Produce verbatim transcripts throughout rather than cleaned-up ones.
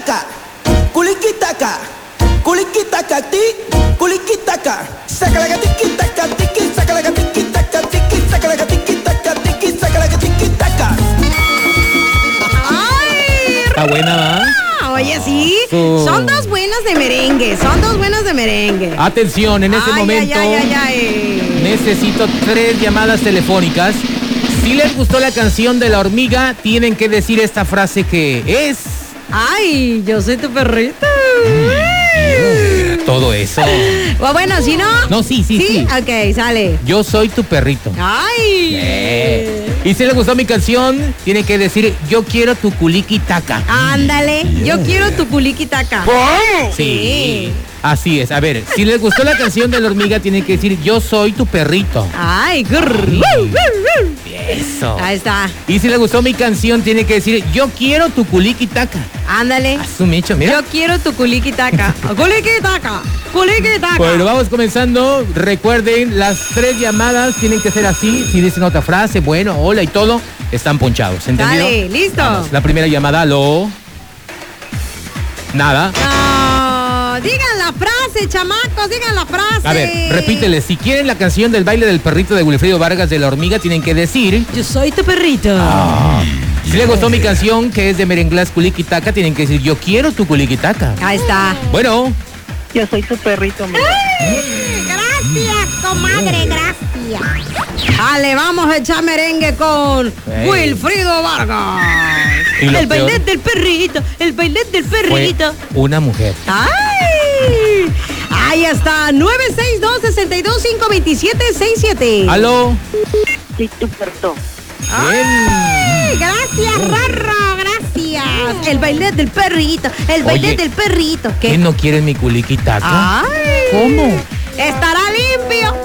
Kulikitaka, kulikitaka, kulikitaka, ti, kulikitaka. Sacalaga tiki taka, tiki, sacalaga tiki taka, tiki, sacalaga tiki taka, tiki, sacalaga tiki taka. ¡Ay! Está buena, ¿verdad? Oye, sí. Su- Son dos buenas de merengue. Son dos buenas de merengue. Atención, en este Ay, momento Ay, ay, ay, ay. necesito tres llamadas telefónicas. Si les gustó la canción de La Hormiga, tienen que decir esta frase que es... Ay, yo soy tu perrito. Todo eso. O bueno, si no. No, sí, sí, sí. Ok, sale. Yo soy tu perrito. Ay. Eh. Y si les gustó mi canción, tienen que decir, yo quiero tu kulikitaka. Ándale, yo quiero tu kulikitaka. Sí. Así es. A ver, si les gustó la canción de La Hormiga, tienen que decir, yo soy tu perrito. Ay, grrr. Eso. Ahí está. Y si les gustó mi canción, tienen que decir, yo quiero tu kulikitaka. Ándale. A su mecho, mira. Yo quiero tu kulikitaka. Kulikitaka. Kulikitaka. Bueno, vamos comenzando. Recuerden, las tres llamadas tienen que ser así. Si dicen otra frase, bueno, hola y todo, están ponchados. ¿Entendido? Dale, listo. Vamos, la primera llamada, aló. Nada. No, digan la frase, chamacos, digan la frase. A ver, repítele. Si quieren la canción del baile del perrito de Wilfrido Vargas de La Hormiga, tienen que decir... Yo soy tu perrito. Ah. Si les gustó mi canción, que es de Merenglás Kulikitaka, tienen que decir, yo quiero tu kulikitaka. Ahí está. Bueno. Yo soy tu perrito, mi amor. Gracias, comadre, gracias. Dale, vamos a echar merengue con Ey. Wilfrido Vargas. Y lo El peor- bailet del perrito, el bailet del Fue perrito. una mujer. ¡Ay! Ahí está, nueve seis dos, seis dos cinco, dos siete seis siete. Aló. Soy tu perrito. ¡Ay! Gracias, Rorro, gracias. El bailet del perrito, el bailet Oye, del perrito. ¿Quién no quiere mi kulikitaka? ¡Ay! ¿Cómo? Estará limpio.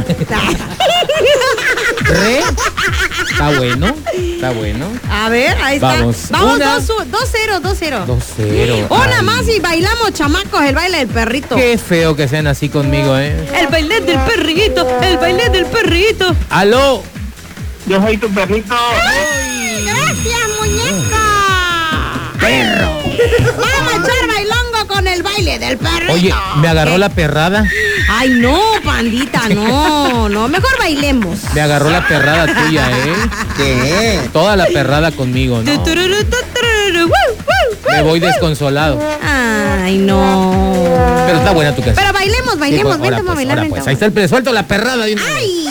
¿Re? Está bueno, está bueno. A ver, ahí está. Vamos, Vamos, una. dos cero, dos cero. Dos cero. Una Ay, más y bailamos, chamacos, el baile del perrito. Qué feo que sean así conmigo, ¿eh? El baile del perrito, el baile del perrito. Aló. Yo soy tu perrito. Gracias, muñeca. Perro. Vamos a echar bailongo con el baile del perrito. Oye, me agarró ¿Qué? la perrada. Ay, no, pandita, no, no, mejor bailemos. Me agarró la perrada tuya, ¿eh? ¿Qué? Toda la perrada conmigo, ¿no? Tutururu, tutururu, woo, woo, Me woo, voy woo. desconsolado. Ay, no. Pero está buena tu canción. Pero bailemos, bailemos, Sí, pues, vente ahora a pues, bailar, ahora vente pues. a Ahí está el pre- suelto la perrada de una vez. Ay.